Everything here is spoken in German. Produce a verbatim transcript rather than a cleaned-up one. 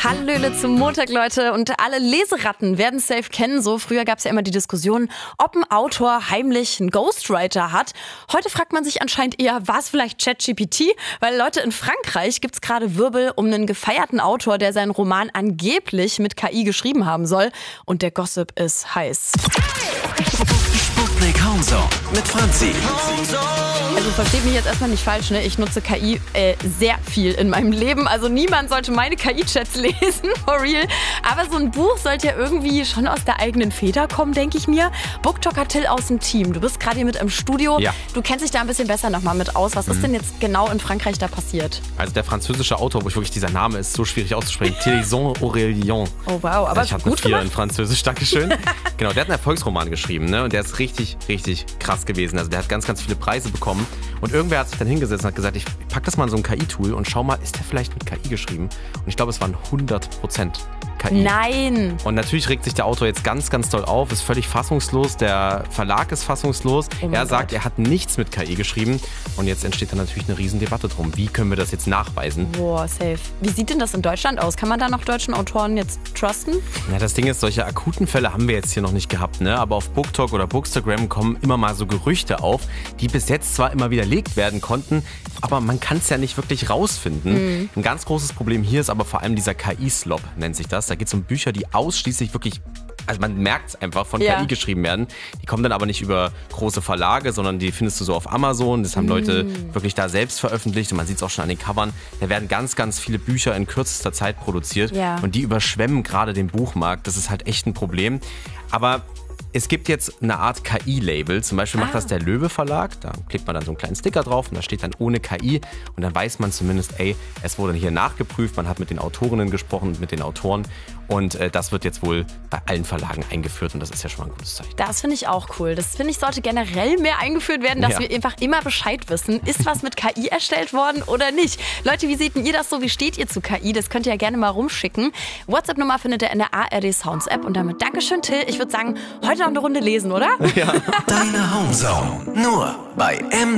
Hallöle zum Montag, Leute. Und alle Leseratten werden es safe kennen. So, früher gab es ja immer die Diskussion, ob ein Autor heimlich einen Ghostwriter hat. Heute fragt man sich anscheinend eher, war es vielleicht ChatGPT? Weil, Leute, in Frankreich gibt es gerade Wirbel um einen gefeierten Autor, der seinen Roman angeblich mit K I geschrieben haben soll. Und der Gossip ist heiß. Sputnik Homezone mit Franzi. Also versteht mich jetzt erstmal nicht falsch, ne? Ich nutze K I äh, sehr viel in meinem Leben. Also niemand sollte meine K I-Chats lesen, for real. Aber so ein Buch sollte ja irgendwie schon aus der eigenen Feder kommen, denke ich mir. Booktalker Till aus dem Team, du bist gerade hier mit im Studio. Ja. Du kennst dich da ein bisschen besser nochmal mit aus. Was mhm. ist denn jetzt genau in Frankreich da passiert? Also der französische Autor, wo ich wirklich, dieser Name ist so schwierig auszusprechen, Téléson Aurélien. Oh wow, aber ich hatte gut vier gemacht. in Französisch, Dankeschön. Genau, der hat einen Erfolgsroman geschrieben, ne? Und der ist richtig, richtig krass gewesen. Also der hat ganz, ganz viele Preise bekommen. Und irgendwer hat sich dann hingesetzt und hat gesagt, ich pack das mal in so ein K I-Tool und schau mal, ist der vielleicht mit K I geschrieben? Und ich glaube, es waren hundert Prozent K I. Nein! Und natürlich regt sich der Autor jetzt ganz, ganz doll auf, ist völlig fassungslos, der Verlag ist fassungslos. Oh er sagt, Gott. er hat nichts mit K I geschrieben. Und jetzt entsteht da natürlich eine riesen Debatte drum. Wie können wir das jetzt nachweisen? Boah, safe. Wie sieht denn das in Deutschland aus? Kann man da noch deutschen Autoren jetzt trusten? Ja, das Ding ist, solche akuten Fälle haben wir jetzt hier noch nicht gehabt, ne? Aber auf BookTok oder Bookstagram kommen immer mal so Gerüchte auf, die bis jetzt zwar immer widerlegt werden konnten, aber man kann es ja nicht wirklich rausfinden. Mhm. Ein ganz großes Problem hier ist aber vor allem dieser K I-Slop, nennt sich das. Da geht es um Bücher, die ausschließlich wirklich, also man merkt es einfach, von ja. K I geschrieben werden. Die kommen dann aber nicht über große Verlage, sondern die findest du so auf Amazon. Das haben mm. Leute wirklich da selbst veröffentlicht und man sieht es auch schon an den Covern. Da werden ganz, ganz viele Bücher in kürzester Zeit produziert ja. und die überschwemmen gerade den Buchmarkt. Das ist halt echt ein Problem. Aber es gibt jetzt eine Art K I-Label, zum Beispiel macht ah. das der Löwe Verlag, da klebt man dann so einen kleinen Sticker drauf und da steht dann ohne K I und dann weiß man zumindest, ey, es wurde hier nachgeprüft, man hat mit den Autorinnen gesprochen, mit den Autoren und äh, das wird jetzt wohl bei allen Verlagen eingeführt und das ist ja schon mal ein gutes Zeichen. Das finde ich auch cool. Das finde ich sollte generell mehr eingeführt werden, dass ja. wir einfach immer Bescheid wissen, ist was mit K I erstellt worden oder nicht. Leute, wie seht denn ihr das so? Wie steht ihr zu K I? Das könnt ihr ja gerne mal rumschicken. WhatsApp-Nummer findet ihr in der A R D Sounds App und damit Dankeschön, Till. Ich würde sagen, heute noch eine Runde lesen, oder? Ja. Deine Homezone. Nur bei M